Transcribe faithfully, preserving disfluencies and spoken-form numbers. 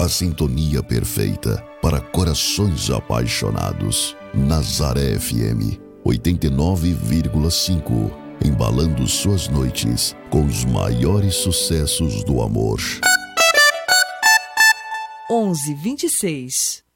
A sintonia perfeita para corações apaixonados. Nazaré F M oitenta e nove vírgula cinco, embalando suas noites com os maiores sucessos do amor. onze, vinte e seis.